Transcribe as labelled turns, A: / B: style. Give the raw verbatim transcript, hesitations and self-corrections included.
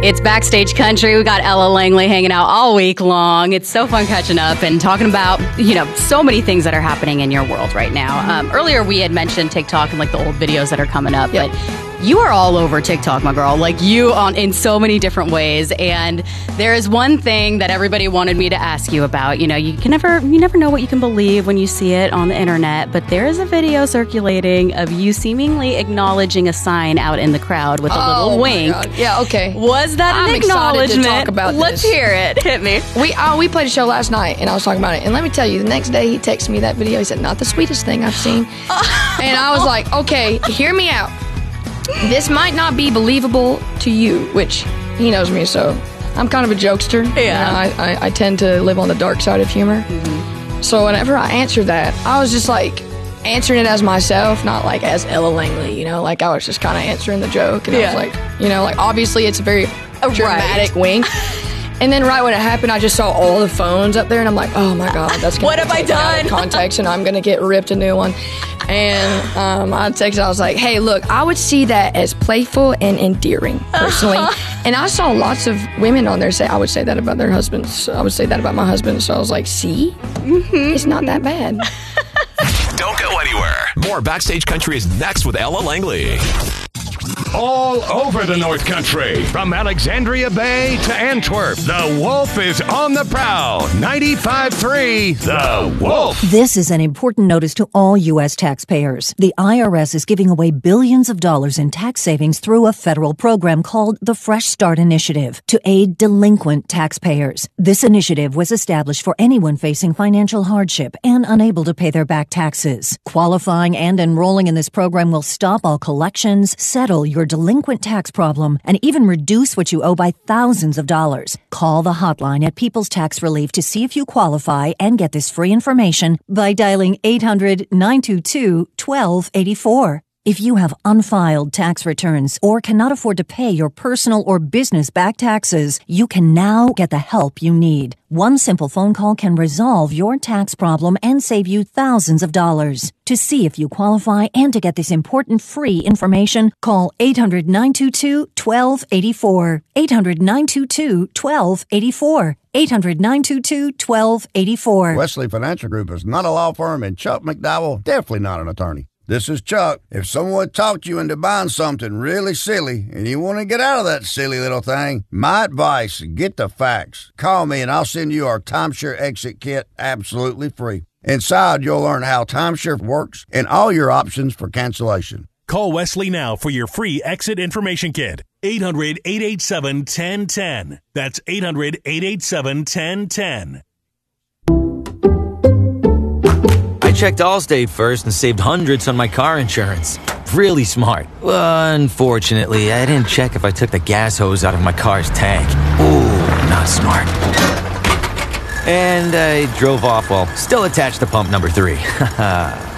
A: It's Backstage Country. We got Ella Langley hanging out all week long. It's so fun catching up and talking about, you know, so many things that are happening in your world right now. Um, earlier, we had mentioned TikTok and like the old videos that are coming up,
B: yep.
A: but you are all over TikTok, my girl. Like you on in so many different ways. And there is one thing that everybody wanted me to ask you about. You know, you can never, you never know what you can believe when you see it on the internet. But there is a video circulating of you seemingly acknowledging a sign out in the crowd with a
B: oh
A: little wink.
B: God. Yeah, okay.
A: Was that
B: I'm
A: an acknowledgement?
B: Excited to talk about
A: Let's
B: this.
A: hear it. Hit me.
B: We uh, we played a show last night, and I was talking about it. And let me tell you, the next day he texted me that video. He said, "Not the sweetest thing I've seen." And I was like, "Okay, hear me out. This might not be believable to you," which he knows me, so I'm kind of a jokester.
A: Yeah.
B: You know, I, I I tend to live on the dark side of humor. Mm-hmm. So whenever I answered that, I was just like answering it as myself, not like as Ella Langley. You know, like I was just kind of answering the joke, and
A: yeah.
B: I was like, you know, like obviously it's a very dramatic
A: right.
B: wink. And then right when it happened, I just saw all the phones up there, and I'm like, oh my God, that's gonna
A: what have I done?
B: Out of context, and I'm gonna get ripped a new one. And um, I texted, I was like, hey, look, I would see that as playful and endearing, personally. And I saw lots of women on there say, I would say that about their husbands. I would say that about my husband. So I was like, see, mm-hmm. It's not that bad.
C: Don't go anywhere. More Backstage Country is next with Ella Langley.
D: All over the North Country, from Alexandria Bay to Antwerp, the Wolf is on the prowl. ninety-five point three, The Wolf.
E: This is an important notice to all U S taxpayers. The I R S is giving away billions of dollars in tax savings through a federal program called the Fresh Start Initiative to aid delinquent taxpayers. This initiative was established for anyone facing financial hardship and unable to pay their back taxes. Qualifying and enrolling in this program will stop all collections, settle your delinquent tax problem, and even reduce what you owe by thousands of dollars. Call the hotline at People's Tax Relief to see if you qualify and get this free information by dialing eight hundred, nine two two, one two eight four. If you have unfiled tax returns or cannot afford to pay your personal or business back taxes, you can now get the help you need. One simple phone call can resolve your tax problem and save you thousands of dollars. To see if you qualify and to get this important free information, call eight hundred, nine two two, one two eight four. eight hundred, nine two two, one two eight four. eight hundred, nine two two, one two eight four.
F: Wesley Financial Group is not a law firm, and Chuck McDowell, definitely not an attorney. This is Chuck. If someone talked you into buying something really silly and you want to get out of that silly little thing, my advice, get the facts. Call me and I'll send you our timeshare exit kit absolutely free. Inside, you'll learn how timeshare works and all your options for cancellation.
G: Call Wesley now for your free exit information kit. eight hundred, eight eight seven, one zero one zero. That's eight hundred, eight eight seven, one zero one zero.
H: I checked Allstate first and saved hundreds on my car insurance. Really smart. Uh, unfortunately, I didn't check if I took the gas hose out of my car's tank. Ooh, not smart. And I drove off while still attached to pump number three.